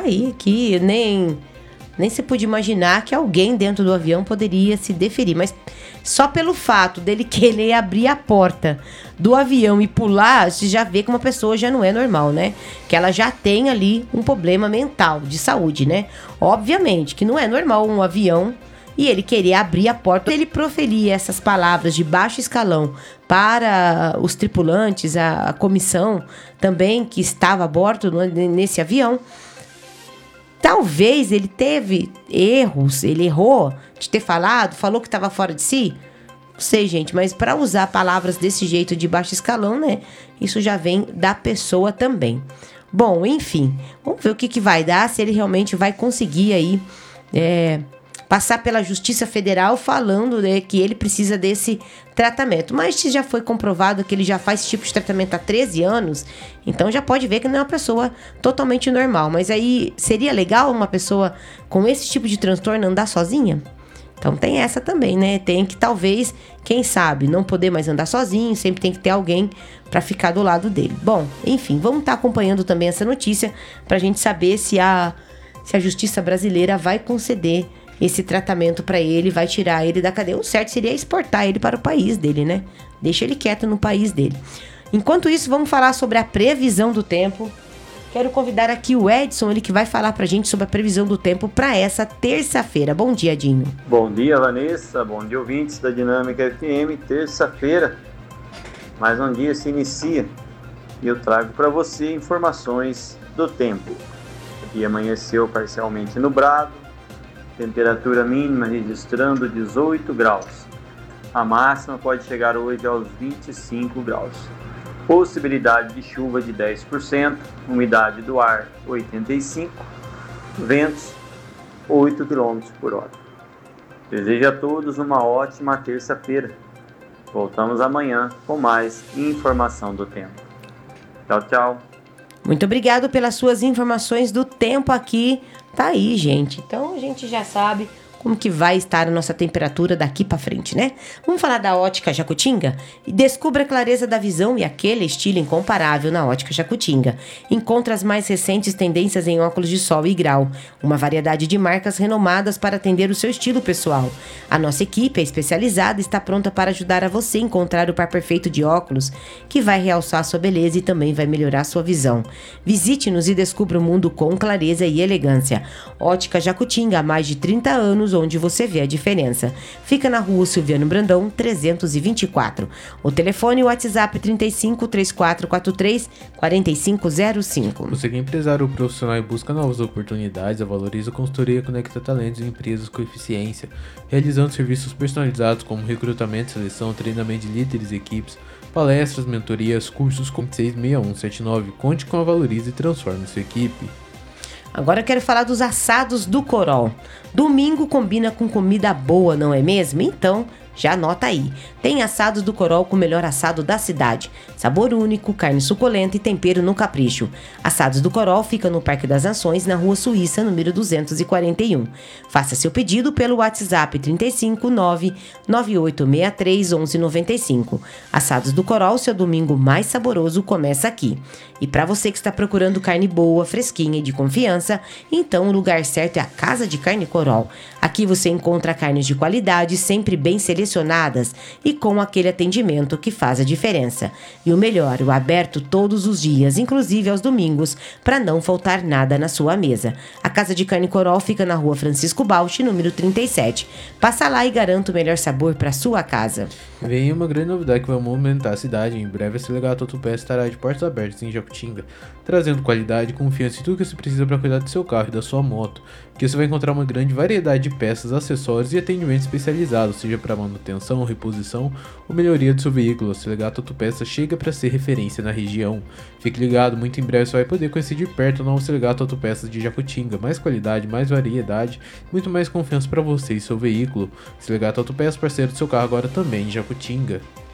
aí que nem se podia imaginar que alguém dentro do avião poderia se deferir. Mas só pelo fato dele querer abrir a porta do avião e pular, você já vê que uma pessoa já não é normal, né? Que ela já tem ali um problema mental, de saúde, né? Obviamente que não é normal um avião e ele querer abrir a porta. Ele proferir essas palavras de baixo escalão para os tripulantes, a comissão também que estava a bordo nesse avião. Talvez ele teve erros, ele errou de ter falou que estava fora de si. Não sei, gente, mas para usar palavras desse jeito de baixo escalão, né? Isso já vem da pessoa também. Bom, enfim, vamos ver o que vai dar, se ele realmente vai conseguir aí passar pela Justiça Federal falando, né, que ele precisa desse tratamento. Mas se já foi comprovado que ele já faz esse tipo de tratamento há 13 anos, então já pode ver que não é uma pessoa totalmente normal. Mas aí seria legal uma pessoa com esse tipo de transtorno andar sozinha? Então tem essa também, né? Tem que talvez, quem sabe, não poder mais andar sozinho, sempre tem que ter alguém para ficar do lado dele. Bom, enfim, vamos estar acompanhando também essa notícia pra gente saber se a Justiça brasileira vai conceder esse tratamento para ele, vai tirar ele da cadeia. O certo seria exportar ele para o país dele, né? Deixa ele quieto no país dele. Enquanto isso, vamos falar sobre a previsão do tempo. Quero convidar aqui o Edson, ele que vai falar pra gente sobre a previsão do tempo para essa terça-feira. Bom dia, Dinho. Bom dia, Vanessa. Bom dia, ouvintes da Dinâmica FM. Terça-feira, mais um dia se inicia e eu trago para você informações do tempo. O dia amanheceu parcialmente nublado, temperatura mínima registrando 18 graus. A máxima pode chegar hoje aos 25 graus. Possibilidade de chuva de 10%, umidade do ar 85%, ventos 8 km por hora. Desejo a todos uma ótima terça-feira. Voltamos amanhã com mais informação do tempo. Tchau, tchau. Muito obrigado pelas suas informações do tempo aqui. Tá aí, gente. Então a gente já sabe como que vai estar a nossa temperatura daqui para frente, né? Vamos falar da Ótica Jacutinga? E descubra a clareza da visão e aquele estilo incomparável na Ótica Jacutinga. Encontre as mais recentes tendências em óculos de sol e grau. Uma variedade de marcas renomadas para atender o seu estilo pessoal. A nossa equipe é especializada e está pronta para ajudar a você a encontrar o par perfeito de óculos que vai realçar sua beleza e também vai melhorar sua visão. Visite-nos e descubra o mundo com clareza e elegância. Ótica Jacutinga, há mais de 30 anos, onde você vê a diferença. Fica na rua Silviano Brandão, 324. O telefone e o WhatsApp 35 3443 4505. Você que é empresário ou profissional e busca novas oportunidades, a Valoriza Consultoria conecta talentos e empresas com eficiência, realizando serviços personalizados como recrutamento, seleção, treinamento de líderes e equipes, palestras, mentorias, cursos com 66179. Conte com a Valoriza e transforme sua equipe. Agora eu quero falar dos assados do Corol. Domingo combina com comida boa, não é mesmo? Então, já anota aí. Tem assados do Corol com o melhor assado da cidade. Sabor único, carne suculenta e tempero no capricho. Assados do Corol fica no Parque das Nações, na Rua Suíça, número 241. Faça seu pedido pelo WhatsApp 359 9863 1195. Assados do Corol, seu domingo mais saboroso começa aqui. E para você que está procurando carne boa, fresquinha e de confiança, então o lugar certo é a Casa de Carne Corol. Aqui você encontra carnes de qualidade, sempre bem selecionadas e com aquele atendimento que faz a diferença. E o melhor, o aberto todos os dias, inclusive aos domingos, para não faltar nada na sua mesa. A Casa de Carne Corol fica na Rua Francisco Bausch, número 37. Passa lá e garanta o melhor sabor para sua casa. Vem uma grande novidade que vai movimentar a cidade. Em breve, a Celegato Autopeças estará de portas abertas em Jacutinga, trazendo qualidade, confiança e tudo que você precisa para cuidar do seu carro e da sua moto. Aqui você vai encontrar uma grande variedade de peças, acessórios e atendimento especializado, seja para manutenção, reposição ou melhoria do seu veículo. A Celegato Autopeças chega para ser referência na região. Fique ligado, muito em breve você vai poder conhecer de perto o novo Celegato Autopeças de Jacutinga. Mais qualidade, mais variedade, muito mais confiança para você e seu veículo. Celegato Autopeças, parceiro do seu carro agora também em Jacutinga.